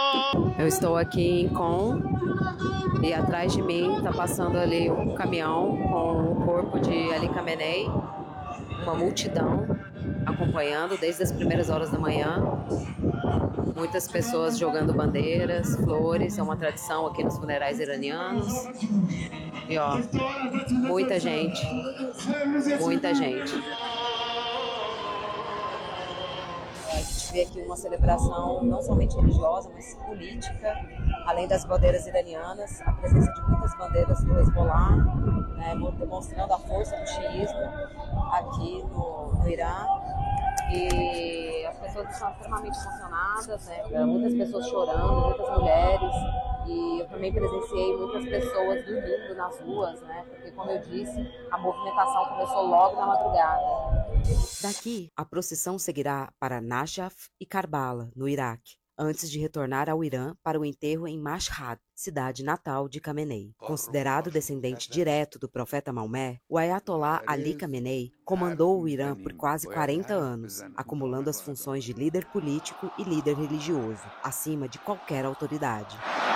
Eu estou aqui em Com e atrás de mim está passando ali um caminhão com o corpo de Ali Khamenei, uma multidão acompanhando desde as primeiras horas da manhã. Muitas pessoas jogando bandeiras, flores, é uma tradição aqui nos funerais iranianos. E ó, muita gente, muita gente. A gente vê aqui uma celebração não somente religiosa, mas política, além das bandeiras iranianas, a presença de muitas bandeiras do Hezbollah, né, demonstrando a força do xiismo aqui no Irã. E as pessoas estão extremamente emocionadas, né? Muitas pessoas chorando, muitas mulheres. E eu também presenciei muitas pessoas dormindo nas ruas, né? Porque, como eu disse, a movimentação começou logo na madrugada. Daqui, a procissão seguirá para Najaf e Karbala, no Iraque, antes de retornar ao Irã para o enterro em Mashhad, cidade natal de Khamenei. Considerado descendente direto do profeta Maomé, o Ayatollah Ali Khamenei comandou o Irã por quase 40 anos, acumulando as funções de líder político e líder religioso, acima de qualquer autoridade.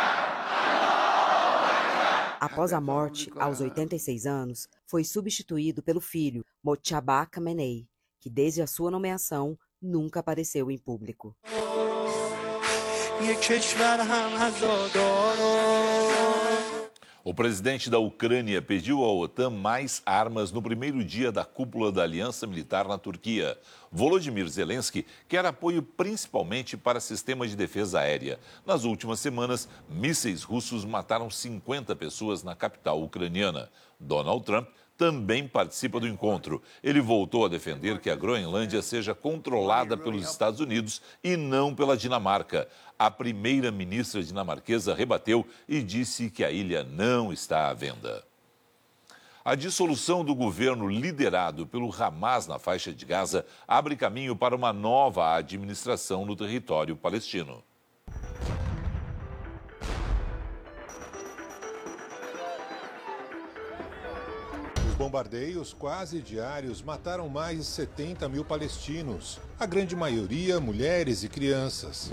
Após a morte, aos 86 anos, foi substituído pelo filho, Mojtaba Khamenei, que desde a sua nomeação nunca apareceu em público. O presidente da Ucrânia pediu à OTAN mais armas no primeiro dia da cúpula da Aliança Militar na Turquia. Volodymyr Zelensky quer apoio principalmente para sistemas de defesa aérea. Nas últimas semanas, mísseis russos mataram 50 pessoas na capital ucraniana. Donald Trump também participa do encontro. Ele voltou a defender que a Groenlândia seja controlada pelos Estados Unidos e não pela Dinamarca. A primeira-ministra dinamarquesa rebateu e disse que a ilha não está à venda. A dissolução do governo liderado pelo Hamas na faixa de Gaza abre caminho para uma nova administração no território palestino. Os bombardeios quase diários mataram mais de 70 mil palestinos, a grande maioria mulheres e crianças.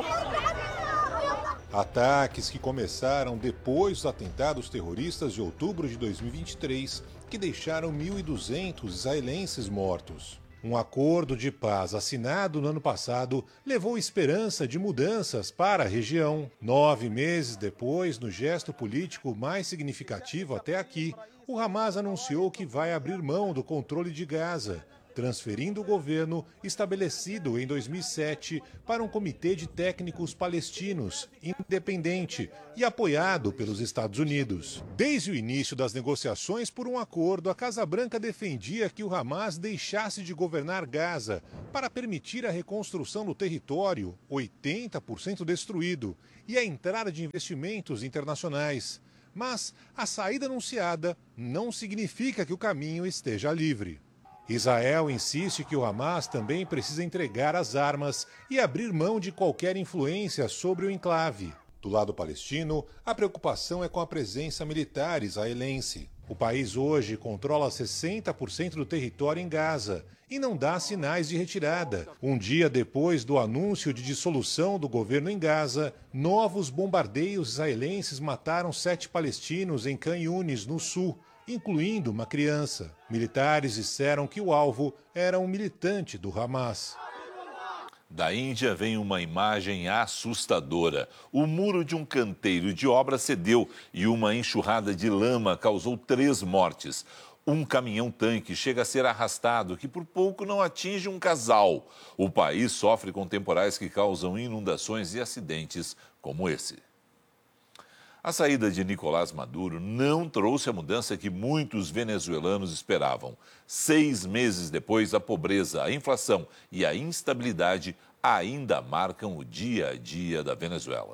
Ataques que começaram depois dos atentados terroristas de outubro de 2023, que deixaram 1.200 israelenses mortos. Um acordo de paz assinado no ano passado levou esperança de mudanças para a região. 9 meses depois, no gesto político mais significativo até aqui, o Hamas anunciou que vai abrir mão do controle de Gaza, transferindo o governo estabelecido em 2007 para um comitê de técnicos palestinos, independente e apoiado pelos Estados Unidos. Desde o início das negociações por um acordo, a Casa Branca defendia que o Hamas deixasse de governar Gaza para permitir a reconstrução do território, 80% destruído, e a entrada de investimentos internacionais. Mas a saída anunciada não significa que o caminho esteja livre. Israel insiste que o Hamas também precisa entregar as armas e abrir mão de qualquer influência sobre o enclave. Do lado palestino, a preocupação é com a presença militar israelense. O país hoje controla 60% do território em Gaza e não dá sinais de retirada. Um dia depois do anúncio de dissolução do governo em Gaza, novos bombardeios israelenses mataram 7 palestinos em Khan Yunis, no sul, incluindo uma criança. Militares disseram que o alvo era um militante do Hamas. Da Índia vem uma imagem assustadora. O muro de um canteiro de obra cedeu e uma enxurrada de lama causou 3 mortes. Um caminhão-tanque chega a ser arrastado, que por pouco não atinge um casal. O país sofre com temporais que causam inundações e acidentes como esse. A saída de Nicolás Maduro não trouxe a mudança que muitos venezuelanos esperavam. 6 meses depois, a pobreza, a inflação e a instabilidade ainda marcam o dia a dia da Venezuela.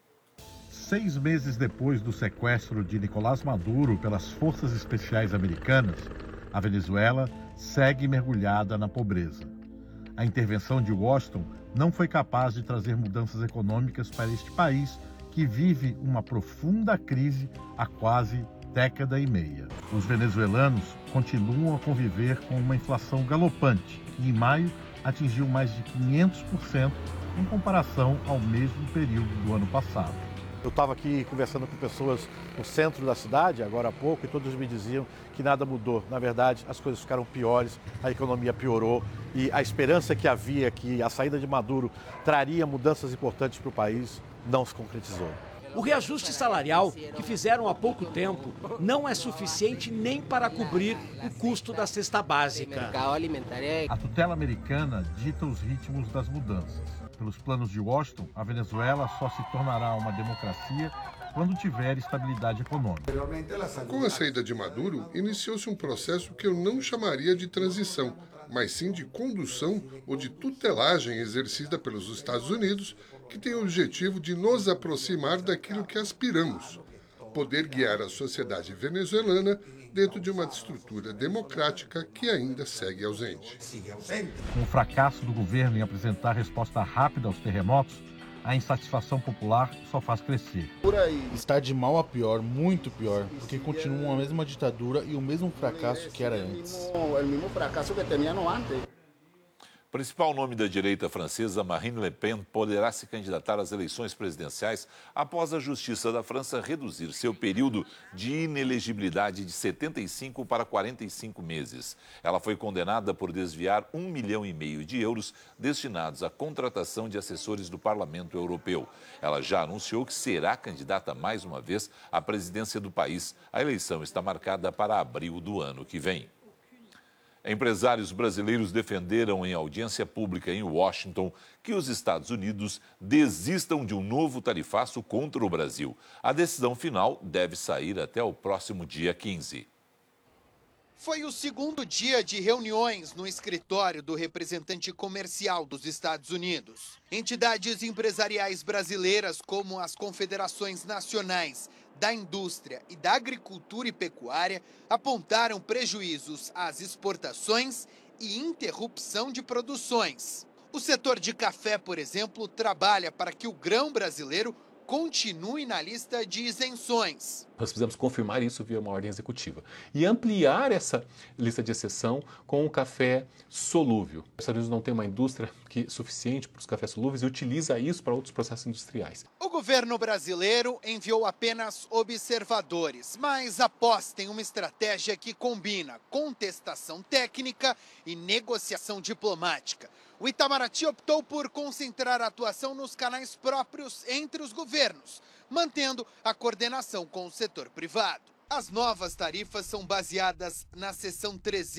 6 meses depois do sequestro de Nicolás Maduro pelas forças especiais americanas, a Venezuela segue mergulhada na pobreza. A intervenção de Washington não foi capaz de trazer mudanças econômicas para este país, que vive uma profunda crise há quase década e meia. Os venezuelanos continuam a conviver com uma inflação galopante e em maio atingiu mais de 500% em comparação ao mesmo período do ano passado. Eu estava aqui conversando com pessoas no centro da cidade, agora há pouco, e todos me diziam que nada mudou. Na verdade, as coisas ficaram piores, a economia piorou e a esperança que havia que a saída de Maduro traria mudanças importantes para o país não se concretizou. O reajuste salarial que fizeram há pouco tempo não é suficiente nem para cobrir o custo da cesta básica. A tutela americana dita os ritmos das mudanças. Pelos planos de Washington, a Venezuela só se tornará uma democracia quando tiver estabilidade econômica. Com a saída de Maduro, iniciou-se um processo que eu não chamaria de transição, mas sim de condução ou de tutelagem exercida pelos Estados Unidos, que tem o objetivo de nos aproximar daquilo que aspiramos, poder guiar a sociedade venezuelana dentro de uma estrutura democrática que ainda segue ausente. Com o fracasso do governo em apresentar resposta rápida aos terremotos, a insatisfação popular só faz crescer. Está de mal a pior, muito pior, porque continua a mesma ditadura e o mesmo fracasso que era antes. O principal nome da direita francesa, Marine Le Pen, poderá se candidatar às eleições presidenciais após a Justiça da França reduzir seu período de inelegibilidade de 75 para 45 meses. Ela foi condenada por desviar 1,5 milhão de euros destinados à contratação de assessores do Parlamento Europeu. Ela já anunciou que será candidata mais uma vez à presidência do país. A eleição está marcada para abril do ano que vem. Empresários brasileiros defenderam em audiência pública em Washington que os Estados Unidos desistam de um novo tarifaço contra o Brasil. A decisão final deve sair até o próximo dia 15. Foi o segundo dia de reuniões no escritório do representante comercial dos Estados Unidos. Entidades empresariais brasileiras, como as confederações nacionais da indústria e da agricultura e pecuária, apontaram prejuízos às exportações e interrupção de produções. O setor de café, por exemplo, trabalha para que o grão brasileiro continue na lista de isenções. Nós precisamos confirmar isso via uma ordem executiva e ampliar essa lista de exceção com o café solúvel. Os Estados Unidos não tem uma indústria suficiente para os cafés solúveis e utiliza isso para outros processos industriais. O governo brasileiro enviou apenas observadores, mas aposta em uma estratégia que combina contestação técnica e negociação diplomática. O Itamaraty optou por concentrar a atuação nos canais próprios entre os governos, mantendo a coordenação com o setor privado. As novas tarifas são baseadas na seção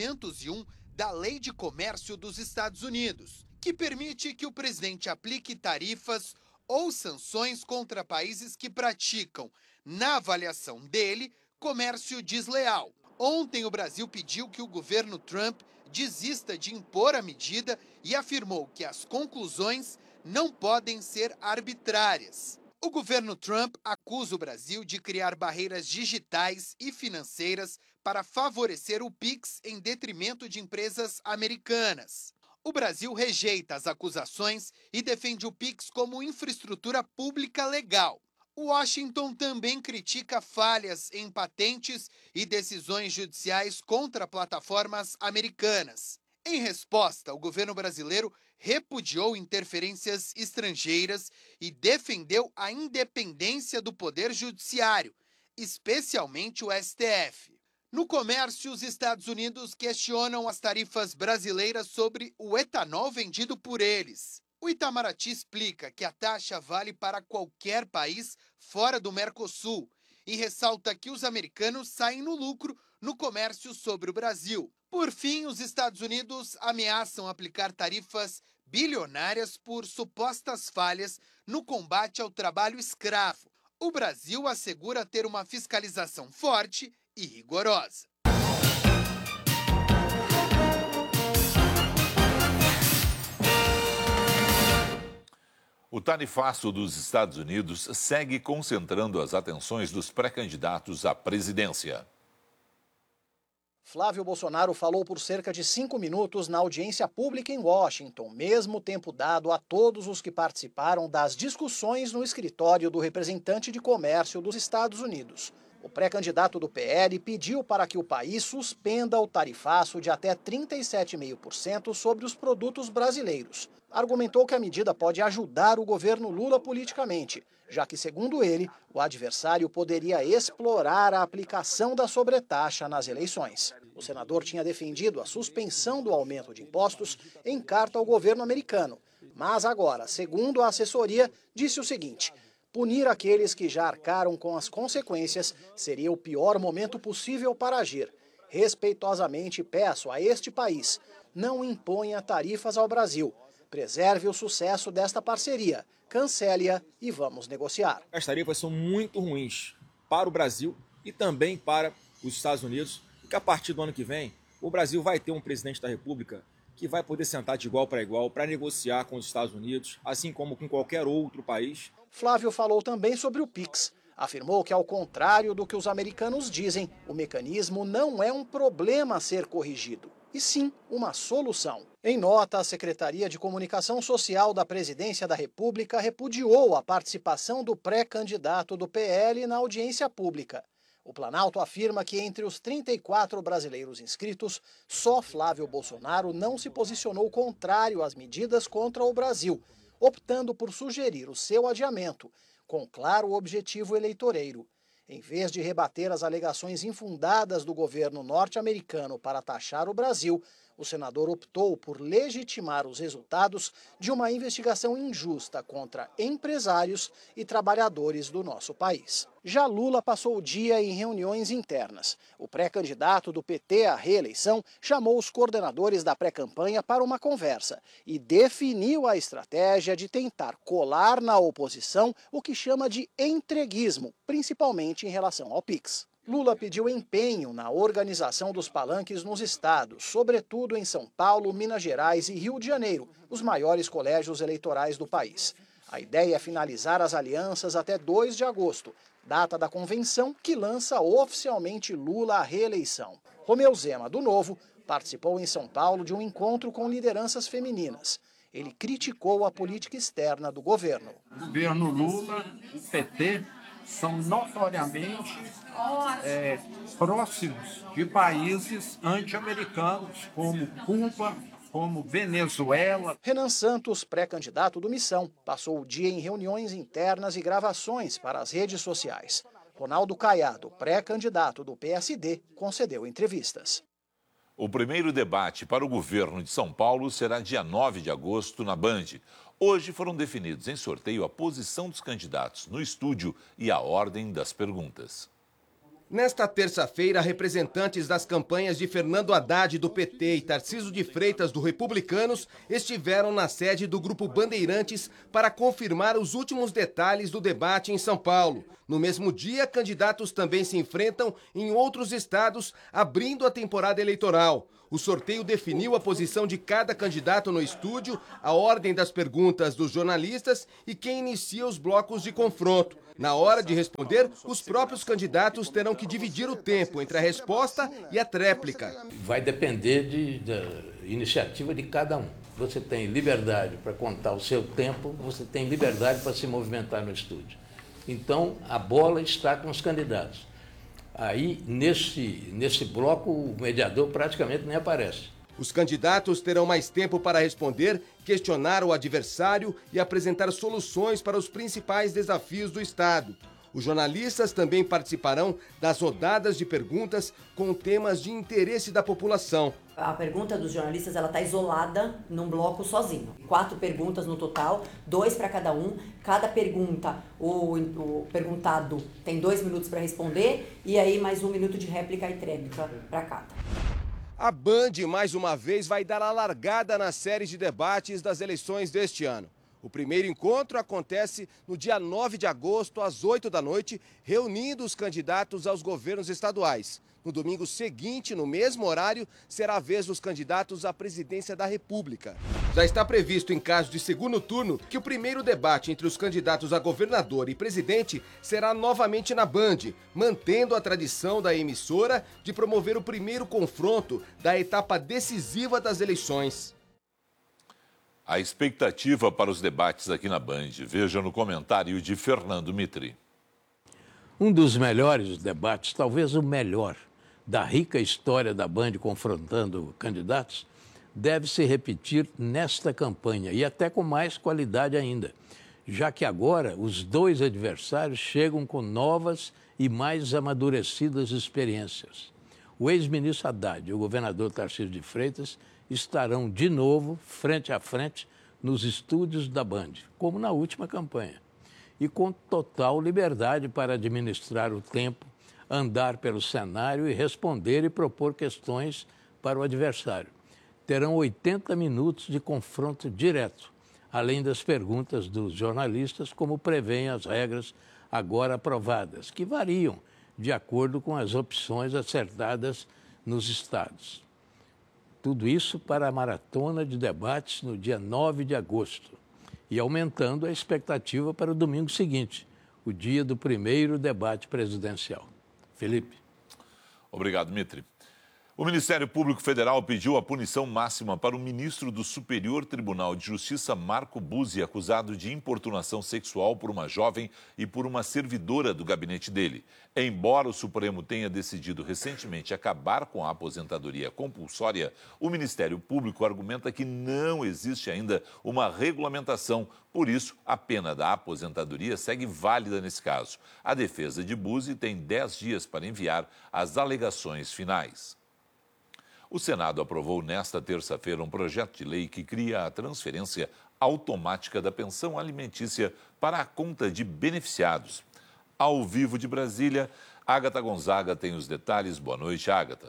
301 da Lei de Comércio dos Estados Unidos, que permite que o presidente aplique tarifas ou sanções contra países que praticam, na avaliação dele, comércio desleal. Ontem, o Brasil pediu que o governo Trump desista de impor a medida e afirmou que as conclusões não podem ser arbitrárias. O governo Trump acusa o Brasil de criar barreiras digitais e financeiras para favorecer o Pix em detrimento de empresas americanas. O Brasil rejeita as acusações e defende o Pix como infraestrutura pública legal. Washington também critica falhas em patentes e decisões judiciais contra plataformas americanas. Em resposta, o governo brasileiro repudiou interferências estrangeiras e defendeu a independência do Poder Judiciário, especialmente o STF. No comércio, os Estados Unidos questionam as tarifas brasileiras sobre o etanol vendido por eles. O Itamaraty explica que a taxa vale para qualquer país fora do Mercosul e ressalta que os americanos saem no lucro no comércio sobre o Brasil. Por fim, os Estados Unidos ameaçam aplicar tarifas bilionárias por supostas falhas no combate ao trabalho escravo. O Brasil assegura ter uma fiscalização forte e rigorosa. O tarifaço dos Estados Unidos segue concentrando as atenções dos pré-candidatos à presidência. Flávio Bolsonaro falou por cerca de 5 minutos na audiência pública em Washington, mesmo tempo dado a todos os que participaram das discussões no escritório do representante de comércio dos Estados Unidos. O pré-candidato do PL pediu para que o país suspenda o tarifaço de até 37,5% sobre os produtos brasileiros. Argumentou que a medida pode ajudar o governo Lula politicamente, já que, segundo ele, o adversário poderia explorar a aplicação da sobretaxa nas eleições. O senador tinha defendido a suspensão do aumento de impostos em carta ao governo americano, mas agora, segundo a assessoria, disse o seguinte: punir aqueles que já arcaram com as consequências seria o pior momento possível para agir. Respeitosamente peço a este país, não imponha tarifas ao Brasil. Preserve o sucesso desta parceria, cancele-a e vamos negociar. As tarifas são muito ruins para o Brasil e também para os Estados Unidos, porque a partir do ano que vem, o Brasil vai ter um presidente da República que vai poder sentar de igual para igual para negociar com os Estados Unidos, assim como com qualquer outro país. Flávio falou também sobre o PIX. Afirmou que, ao contrário do que os americanos dizem, o mecanismo não é um problema a ser corrigido, e sim uma solução. Em nota, a Secretaria de Comunicação Social da Presidência da República repudiou a participação do pré-candidato do PL na audiência pública. O Planalto afirma que entre os 34 brasileiros inscritos, só Flávio Bolsonaro não se posicionou contrário às medidas contra o Brasil, optando por sugerir o seu adiamento, com claro objetivo eleitoreiro. Em vez de rebater as alegações infundadas do governo norte-americano para taxar o Brasil, o senador optou por legitimar os resultados de uma investigação injusta contra empresários e trabalhadores do nosso país. Já Lula passou o dia em reuniões internas. O pré-candidato do PT à reeleição chamou os coordenadores da pré-campanha para uma conversa e definiu a estratégia de tentar colar na oposição o que chama de entreguismo, principalmente em relação ao PIX. Lula pediu empenho na organização dos palanques nos estados, sobretudo em São Paulo, Minas Gerais e Rio de Janeiro, os maiores colégios eleitorais do país. A ideia é finalizar as alianças até 2 de agosto, data da convenção que lança oficialmente Lula à reeleição. Romeu Zema, do Novo, participou em São Paulo de um encontro com lideranças femininas. Ele criticou a política externa do governo. O governo Lula, o PT, são notoriamente próximos de países anti-americanos, como Cuba, como Venezuela. Renan Santos, pré-candidato do Missão, passou o dia em reuniões internas e gravações para as redes sociais. Ronaldo Caiado, pré-candidato do PSD, concedeu entrevistas. O primeiro debate para o governo de São Paulo será dia 9 de agosto na Band. Hoje foram definidos em sorteio a posição dos candidatos no estúdio e a ordem das perguntas. Nesta terça-feira, representantes das campanhas de Fernando Haddad, do PT, e Tarcísio de Freitas, do Republicanos, estiveram na sede do Grupo Bandeirantes para confirmar os últimos detalhes do debate em São Paulo. No mesmo dia, candidatos também se enfrentam em outros estados, abrindo a temporada eleitoral. O sorteio definiu a posição de cada candidato no estúdio, a ordem das perguntas dos jornalistas e quem inicia os blocos de confronto. Na hora de responder, os próprios candidatos terão que dividir o tempo entre a resposta e a tréplica. Vai depender da iniciativa de cada um. Você tem liberdade para contar o seu tempo, você tem liberdade para se movimentar no estúdio. Então, a bola está com os candidatos. Aí, nesse bloco, o mediador praticamente nem aparece. Os candidatos terão mais tempo para responder, questionar o adversário e apresentar soluções para os principais desafios do Estado. Os jornalistas também participarão das rodadas de perguntas com temas de interesse da população. A pergunta dos jornalistas está isolada num bloco sozinho. 4 perguntas no total, 2 para cada um. Cada pergunta, o perguntado tem 2 minutos para responder e aí mais 1 minuto de réplica e tréplica para cada. A Band, mais uma vez, vai dar a largada na série de debates das eleições deste ano. O primeiro encontro acontece no dia 9 de agosto, às 8 da noite, reunindo os candidatos aos governos estaduais. No domingo seguinte, no mesmo horário, será a vez dos candidatos à presidência da República. Já está previsto, em caso de segundo turno, que o primeiro debate entre os candidatos a governador e presidente será novamente na Band, mantendo a tradição da emissora de promover o primeiro confronto da etapa decisiva das eleições. A expectativa para os debates aqui na Band. Veja no comentário de Fernando Mitri. Um dos melhores debates, talvez o melhor, da rica história da Band confrontando candidatos, deve se repetir nesta campanha e até com mais qualidade ainda, já que agora os dois adversários chegam com novas e mais amadurecidas experiências. O ex-ministro Haddad e o governador Tarcísio de Freitas estarão de novo frente a frente nos estúdios da Band, como na última campanha, e com total liberdade para administrar o tempo, andar pelo cenário e responder e propor questões para o adversário. Terão 80 minutos de confronto direto, além das perguntas dos jornalistas, como prevêem as regras agora aprovadas, que variam de acordo com as opções acertadas nos estados. Tudo isso para a maratona de debates no dia 9 de agosto e aumentando a expectativa para o domingo seguinte, o dia do primeiro debate presidencial. Felipe. Obrigado, Dmitry. O Ministério Público Federal pediu a punição máxima para o ministro do Superior Tribunal de Justiça, Marco Buzzi, acusado de importunação sexual por uma jovem e por uma servidora do gabinete dele. Embora o Supremo tenha decidido recentemente acabar com a aposentadoria compulsória, o Ministério Público argumenta que não existe ainda uma regulamentação. Por isso, a pena da aposentadoria segue válida nesse caso. A defesa de Buzzi tem 10 dias para enviar as alegações finais. O Senado aprovou nesta terça-feira um projeto de lei que cria a transferência automática da pensão alimentícia para a conta de beneficiados. Ao vivo de Brasília, Ágata Gonzaga tem os detalhes. Boa noite, Ágata.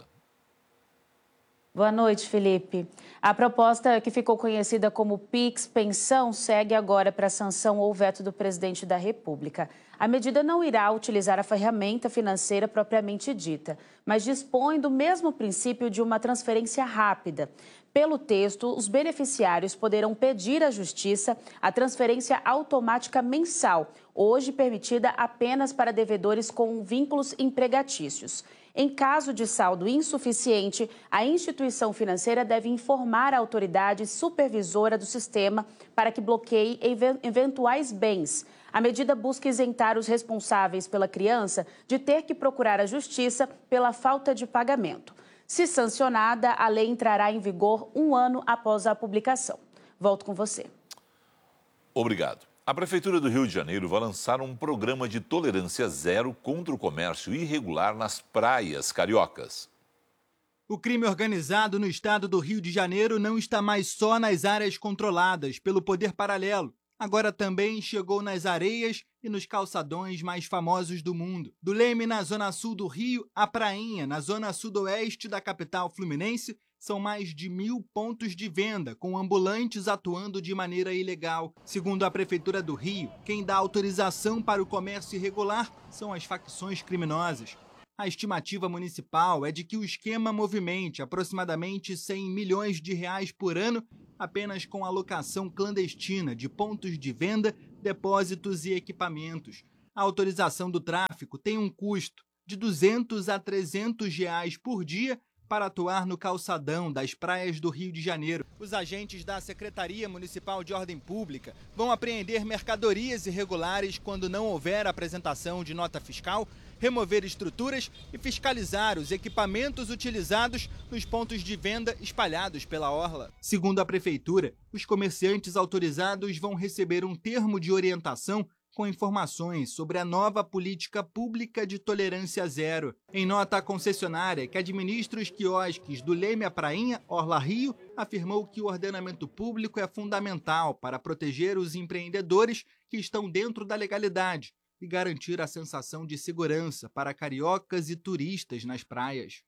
Boa noite, Felipe. A proposta que ficou conhecida como PIX Pensão segue agora para a sanção ou veto do presidente da República. A medida não irá utilizar a ferramenta financeira propriamente dita, mas dispõe do mesmo princípio de uma transferência rápida. Pelo texto, os beneficiários poderão pedir à Justiça a transferência automática mensal, hoje permitida apenas para devedores com vínculos empregatícios. Em caso de saldo insuficiente, a instituição financeira deve informar a autoridade supervisora do sistema para que bloqueie eventuais bens. A medida busca isentar os responsáveis pela criança de ter que procurar a justiça pela falta de pagamento. Se sancionada, a lei entrará em vigor 1 ano após a publicação. Volto com você. Obrigado. A Prefeitura do Rio de Janeiro vai lançar um programa de tolerância zero contra o comércio irregular nas praias cariocas. O crime organizado no estado do Rio de Janeiro não está mais só nas áreas controladas pelo poder paralelo. Agora também chegou nas areias e nos calçadões mais famosos do mundo. Do Leme, na zona sul do Rio, à Prainha, na zona sudoeste da capital fluminense, são mais de 1.000 pontos de venda, com ambulantes atuando de maneira ilegal. Segundo a Prefeitura do Rio, quem dá autorização para o comércio irregular são as facções criminosas. A estimativa municipal é de que o esquema movimente aproximadamente R$100 milhões por ano, apenas com alocação clandestina de pontos de venda, depósitos e equipamentos. A autorização do tráfico tem um custo de R$200 a R$300 por dia para atuar no calçadão das praias do Rio de Janeiro. Os agentes da Secretaria Municipal de Ordem Pública vão apreender mercadorias irregulares quando não houver apresentação de nota fiscal, remover estruturas e fiscalizar os equipamentos utilizados nos pontos de venda espalhados pela orla. Segundo a Prefeitura, os comerciantes autorizados vão receber um termo de orientação com informações sobre a nova política pública de tolerância zero. Em nota, a concessionária que administra os quiosques do Leme à Prainha, Orla Rio, afirmou que o ordenamento público é fundamental para proteger os empreendedores que estão dentro da legalidade e garantir a sensação de segurança para cariocas e turistas nas praias.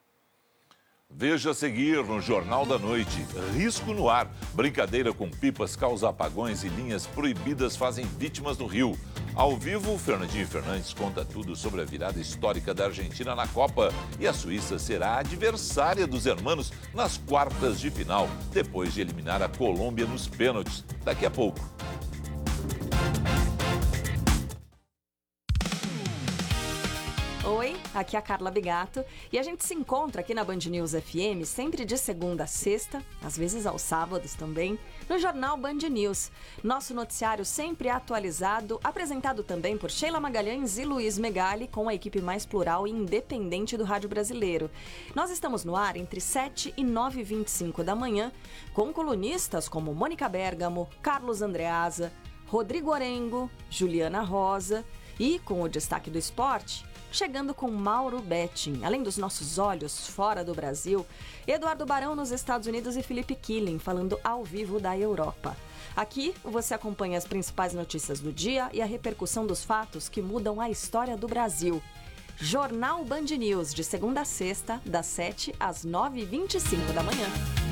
Veja a seguir no Jornal da Noite. Risco no ar. Brincadeira com pipas causa apagões e linhas proibidas fazem vítimas no Rio. Ao vivo, Fernandinho Fernandes conta tudo sobre a virada histórica da Argentina na Copa. E a Suíça será a adversária dos hermanos nas quartas de final, depois de eliminar a Colômbia nos pênaltis. Daqui a pouco. Oi, aqui é a Carla Bigato e a gente se encontra aqui na Band News FM sempre de segunda a sexta, às vezes aos sábados também, no Jornal Band News. Nosso noticiário sempre atualizado, apresentado também por Sheila Magalhães e Luiz Megali, com a equipe mais plural e independente do rádio brasileiro. Nós estamos no ar entre 7 e 9h25 da manhã, com colunistas como Mônica Bergamo, Carlos Andreasa, Rodrigo Orengo, Juliana Rosa e, com o destaque do esporte, chegando com Mauro Betting. Além dos nossos olhos fora do Brasil, Eduardo Barão nos Estados Unidos e Felipe Killing falando ao vivo da Europa. Aqui você acompanha as principais notícias do dia e a repercussão dos fatos que mudam a história do Brasil. Jornal Band News, de segunda a sexta, das 7 às 9h25 da manhã.